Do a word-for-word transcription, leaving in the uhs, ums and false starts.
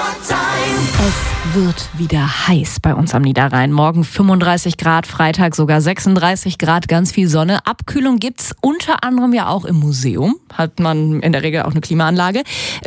Es wird wieder heiß bei uns am Niederrhein. Morgen fünfunddreißig Grad, Freitag sogar sechsunddreißig Grad, ganz viel Sonne. Abkühlung gibt's unter anderem ja auch im Museum. Hat man in der Regel auch eine Klimaanlage.